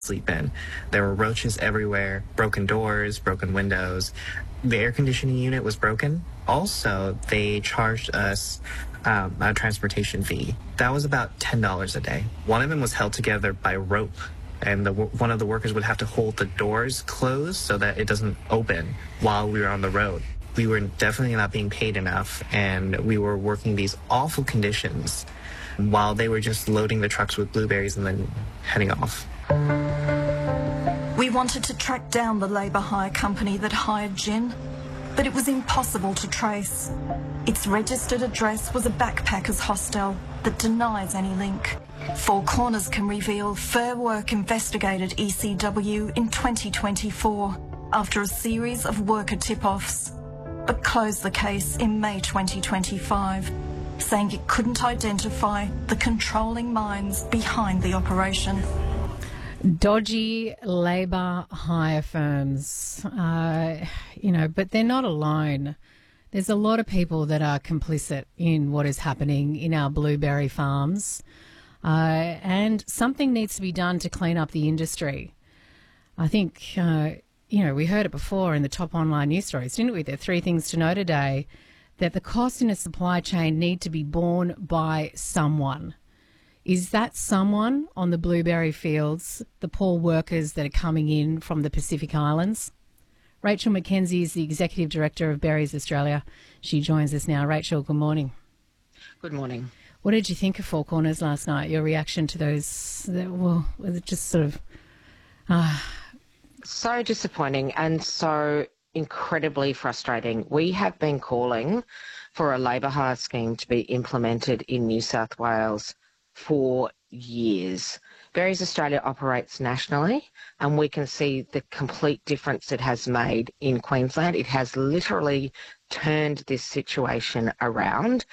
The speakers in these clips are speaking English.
sleep in. There were roaches everywhere, broken doors, broken windows. The air conditioning unit was broken. Also, they charged us a transportation fee. That was about $10 a day. One of them was held together by rope, and one of the workers would have to hold the doors closed so that it doesn't open while we were on the road. We were definitely not being paid enough, and we were working these awful conditions while they were just loading the trucks with blueberries and then heading off. We wanted to track down the labour hire company that hired Jin, but it was impossible to trace. Its registered address was a backpackers hostel that denies any link. Four Corners can reveal Fair Work investigated ECW in 2024 after a series of worker tip-offs, but closed the case in May 2025, saying it couldn't identify the controlling minds behind the operation. Dodgy labour hire firms, but they're not alone. There's a lot of people that are complicit in what is happening in our blueberry farms, and something needs to be done to clean up the industry. I think, we heard it before in the top online news stories, didn't we? There are three things to know today, that the costs in a supply chain need to be borne by someone. Is that someone on the blueberry fields, the poor workers that are coming in from the Pacific Islands? Rachel McKenzie is the Executive Director of Berries Australia. She joins us now. Rachel, good morning. Good morning. What did you think of Four Corners last night? Your reaction to those, just sort of... So disappointing and so incredibly frustrating. We have been calling for a labour hire scheme to be implemented in New South Wales for years. Berries Australia operates nationally, and we can see the complete difference it has made in Queensland. It has literally turned this situation around.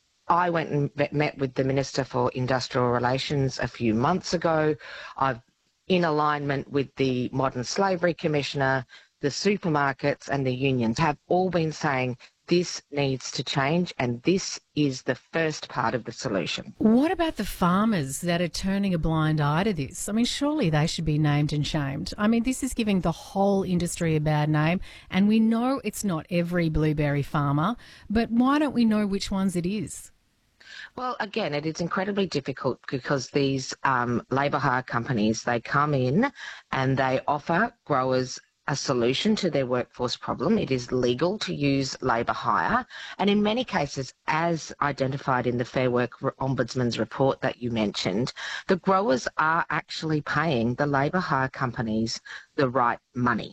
I went and met with the Minister for Industrial Relations a few months ago. I've, in alignment with the Modern Slavery Commissioner, the supermarkets and the unions have all been saying this needs to change, and this is the first part of the solution. What about the farmers that are turning a blind eye to this? I mean, surely they should be named and shamed. I mean, this is giving the whole industry a bad name, and we know it's not every blueberry farmer, but why don't we know which ones it is? Well, again, it is incredibly difficult because these labour hire companies, they come in and they offer growers a solution to their workforce problem. It is legal to use labour hire. And in many cases, as identified in the Fair Work Ombudsman's report that you mentioned, the growers are actually paying the labour hire companies the right money.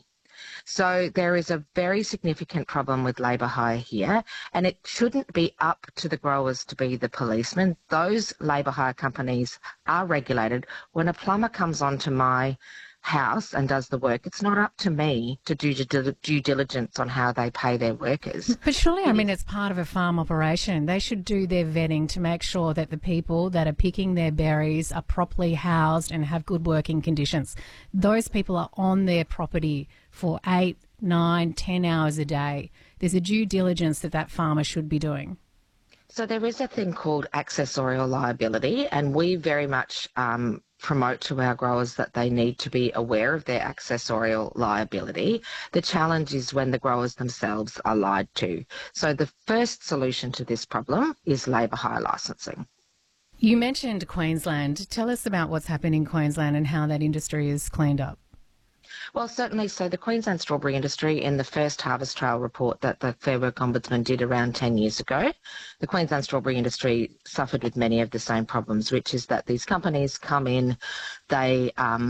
So there is a very significant problem with labour hire here, and it shouldn't be up to the growers to be the policemen. Those labour hire companies are regulated. When a plumber comes onto my house and does the work, it's not up to me to do due diligence on how they pay their workers. But surely, it's part of a farm operation. They should do their vetting to make sure that the people that are picking their berries are properly housed and have good working conditions. Those people are on their property for 8, 9, 10 hours a day. There's a due diligence that farmer should be doing. So there is a thing called accessorial liability, and we very much promote to our growers that they need to be aware of their accessorial liability. The challenge is when the growers themselves are lied to. So the first solution to this problem is labour hire licensing. You mentioned Queensland. Tell us about what's happened in Queensland and how that industry is cleaned up. Well, certainly. So the Queensland strawberry industry, in the first harvest trial report that the Fair Work Ombudsman did around 10 years ago, the Queensland strawberry industry suffered with many of the same problems, which is that these companies come in, they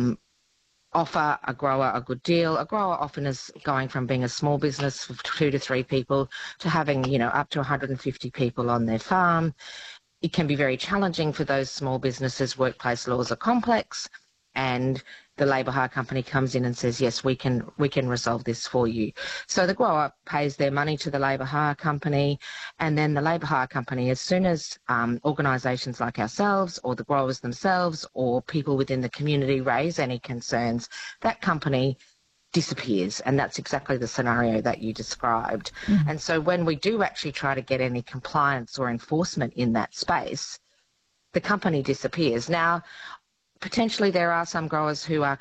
offer a grower a good deal. A grower often is going from being a small business of 2 to 3 people to having, up to 150 people on their farm. It can be very challenging for those small businesses. Workplace laws are complex, and the labour hire company comes in and says, yes, we can resolve this for you. So the grower pays their money to the labour hire company, and then the labour hire company, as soon as organisations like ourselves or the growers themselves or people within the community raise any concerns, that company disappears, and that's exactly the scenario that you described. Mm-hmm. And so when we do actually try to get any compliance or enforcement in that space, the company disappears. Now, potentially there are some growers who are